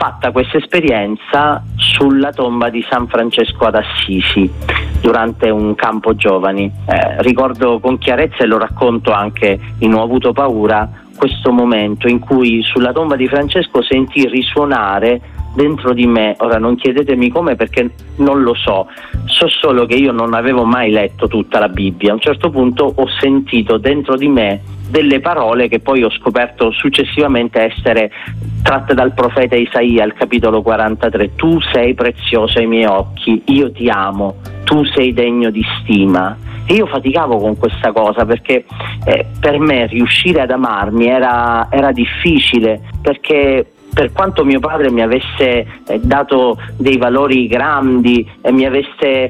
fatta questa esperienza sulla tomba di San Francesco ad Assisi durante un campo giovani. Ricordo con chiarezza, e lo racconto anche in Ho avuto paura, questo momento in cui sulla tomba di Francesco sentii risuonare dentro di me, ora non chiedetemi come perché non lo so solo che io non avevo mai letto tutta la Bibbia. A un certo punto ho sentito dentro di me delle parole che poi ho scoperto successivamente essere tratte dal profeta Isaia, al capitolo 43. Tu sei prezioso ai miei occhi, io ti amo, tu sei degno di stima. E io faticavo con questa cosa perché per me riuscire ad amarmi era difficile, perché per quanto mio padre mi avesse dato dei valori grandi e mi avesse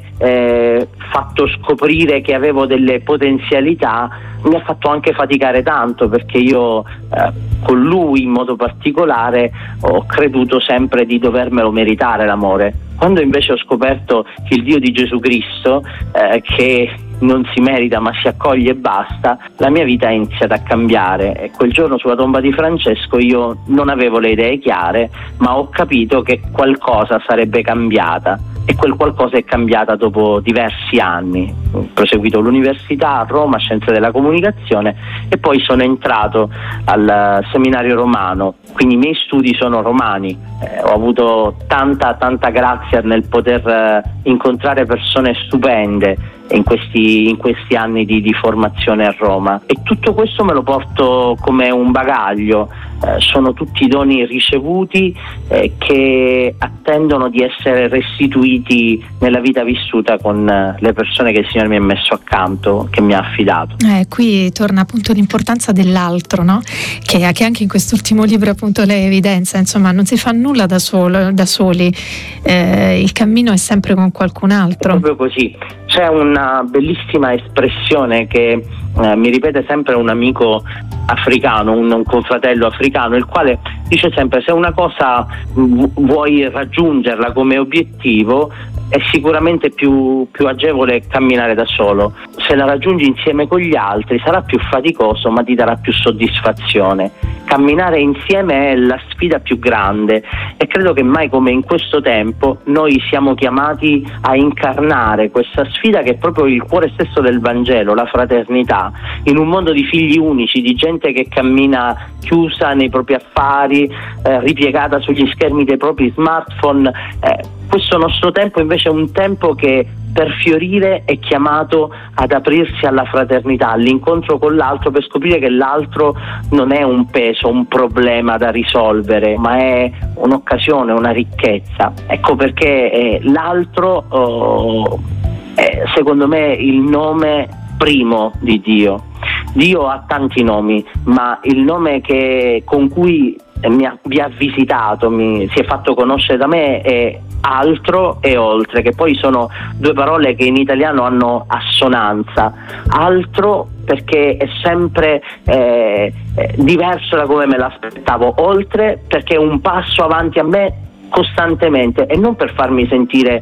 fatto scoprire che avevo delle potenzialità, mi ha fatto anche faticare tanto, perché io con lui in modo particolare ho creduto sempre di dovermelo meritare l'amore. Quando invece ho scoperto il Dio di Gesù Cristo, che non si merita ma si accoglie e basta, la mia vita è iniziata a cambiare. E quel giorno sulla tomba di Francesco io non avevo le idee chiare, ma ho capito che qualcosa sarebbe cambiata, e quel qualcosa è cambiata dopo diversi anni. Ho proseguito l'università a Roma, Scienze della Comunicazione, e poi sono entrato al seminario romano, quindi i miei studi sono romani. Ho avuto tanta grazia nel poter incontrare persone stupende in questi anni di formazione a Roma, e tutto questo me lo porto come un bagaglio. Sono tutti doni ricevuti che attendono di essere restituiti nella vita vissuta con le persone che il Signore mi ha messo accanto, che mi ha affidato. Qui torna appunto l'importanza dell'altro, no? Che anche in quest'ultimo libro appunto lei evidenzia, insomma, non si fa nulla da soli, il cammino è sempre con qualcun altro. È proprio così. C'è una bellissima espressione che mi ripete sempre un amico africano, un confratello africano, il quale dice sempre: se una cosa vuoi raggiungerla come obiettivo, è sicuramente più agevole camminare da solo. Se la raggiungi insieme con gli altri sarà più faticoso, ma ti darà più soddisfazione. Camminare insieme è la sfida più grande, e credo che mai come in questo tempo noi siamo chiamati a incarnare questa sfida, che è proprio il cuore stesso del Vangelo, la fraternità, in un mondo di figli unici, di gente che cammina chiusa nei propri affari, ripiegata sugli schermi dei propri smartphone. Questo nostro tempo invece è un tempo che per fiorire è chiamato ad aprirsi alla fraternità, all'incontro con l'altro, per scoprire che l'altro non è un peso, un problema da risolvere, ma è un'occasione, una ricchezza. Ecco perché l'altro è secondo me il nome primo di Dio. Dio ha tanti nomi, ma il nome con cui vi ha visitato, si è fatto conoscere da me, è altro e oltre, che poi sono due parole che in italiano hanno assonanza. Altro perché è sempre diverso da come me l'aspettavo, oltre perché è un passo avanti a me costantemente, e non per farmi sentire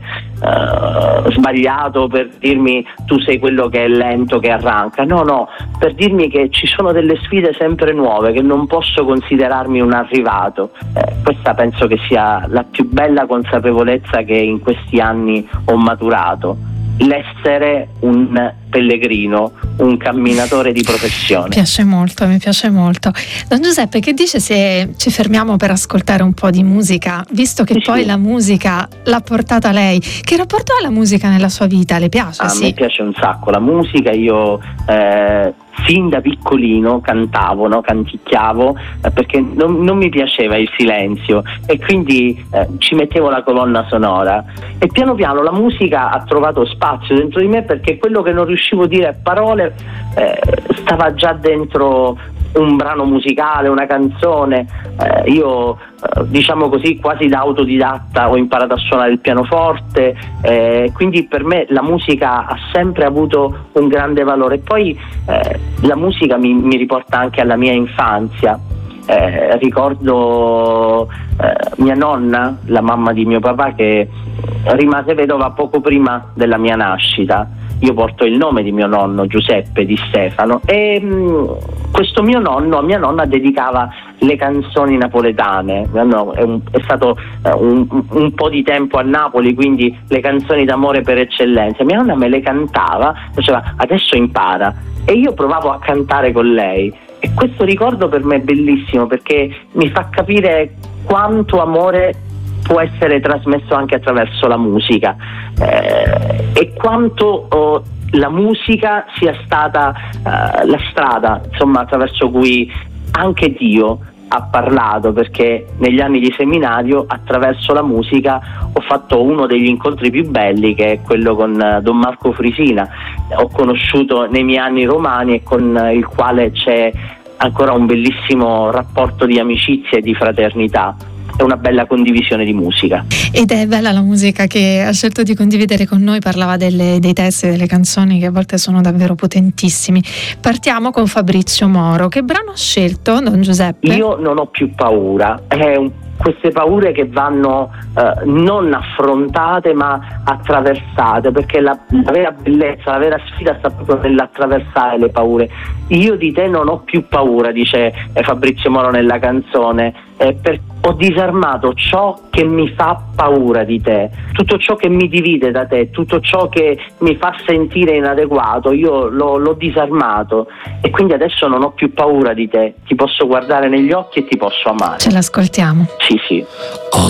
sbagliato, per dirmi tu sei quello che è lento, che arranca, no, per dirmi che ci sono delle sfide sempre nuove, che non posso considerarmi un arrivato. Questa penso che sia la più bella consapevolezza che in questi anni ho maturato: l'essere un pellegrino, un camminatore di professione. Mi piace molto. Don Giuseppe, che dice se ci fermiamo per ascoltare un po' di musica, visto che poi la musica l'ha portata lei? Che rapporto ha la musica nella sua vita? Le piace? A me piace un sacco la musica. Io fin da piccolino cantavo, canticchiavo, perché non mi piaceva il silenzio, e quindi ci mettevo la colonna sonora, e piano piano la musica ha trovato spazio dentro di me, perché quello che non riuscivo a dire a parole stava già dentro un brano musicale, una canzone. Io diciamo così, quasi da autodidatta ho imparato a suonare il pianoforte, quindi per me la musica ha sempre avuto un grande valore. E poi la musica mi riporta anche alla mia infanzia. Ricordo mia nonna, la mamma di mio papà, che rimase vedova poco prima della mia nascita. Io porto il nome di mio nonno, Giuseppe Di Stefano, e questo mio nonno a mia nonna dedicava le canzoni napoletane. È stato un po' di tempo a Napoli, quindi le canzoni d'amore per eccellenza. Mia nonna me le cantava, diceva adesso impara, e io provavo a cantare con lei, e questo ricordo per me è bellissimo perché mi fa capire quanto amore può essere trasmesso anche attraverso la musica, e quanto la musica sia stata la strada, insomma, attraverso cui anche Dio ha parlato, perché negli anni di seminario attraverso la musica ho fatto uno degli incontri più belli, che è quello con Don Marco Frisina. Ho conosciuto nei miei anni romani e con il quale c'è ancora un bellissimo rapporto di amicizia e di fraternità. È una bella condivisione di musica. Ed è bella la musica che ha scelto di condividere con noi, parlava dei testi delle canzoni che a volte sono davvero potentissimi. Partiamo con Fabrizio Moro. Che brano ha scelto, Don Giuseppe? Io non ho più paura, queste paure che vanno non affrontate ma attraversate, perché la vera bellezza, la vera sfida sta proprio nell'attraversare le paure. Io di te non ho più paura, dice Fabrizio Moro nella canzone, ho disarmato ciò che mi fa paura di te, tutto ciò che mi divide da te, tutto ciò che mi fa sentire inadeguato, io l'ho disarmato, e quindi adesso non ho più paura di te, ti posso guardare negli occhi e ti posso amare. Ce l'ascoltiamo. Sì.